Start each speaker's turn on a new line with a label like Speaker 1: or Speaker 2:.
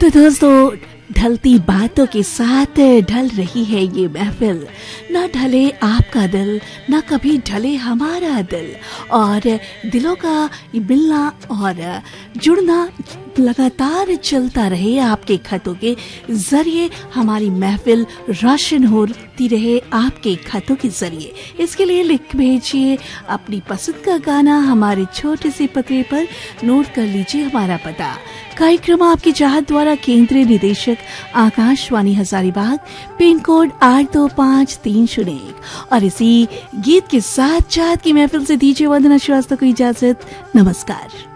Speaker 1: तो दोस्तों, ढलती बातों के साथ ढल रही है ये महफिल। ना ढले आपका दिल, ना कभी ढले हमारा दिल, और दिलों का मिलना और जुड़ना लगातार चलता रहे। आपके खतों के जरिए हमारी महफिल रोशन होती रहे, आपके खतों के जरिए। इसके लिए लिख भेजिए अपनी पसंद का गाना हमारे छोटे से पते पर। नोट कर लीजिए हमारा पता। कार्यक्रम आपकी चाहत द्वारा केंद्रीय निदेशक आकाशवाणी हजारीबाग, पिन कोड 82531। और इसी गीत के साथ चाहत की महफिल से दीजिए वंदना श्रीवास्तव को इजाजत। नमस्कार।